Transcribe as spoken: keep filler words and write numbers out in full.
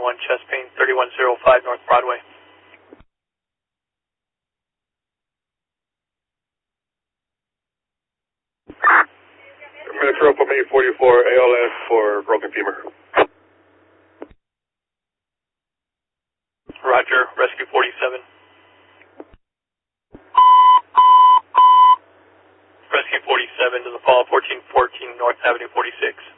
one chest pain, thirty-one oh five North Broadway. Metro from eight forty-four A L S for broken femur. Roger, Rescue forty-seven. Rescue forty-seven to the fall, fourteen fourteen North Avenue forty-six.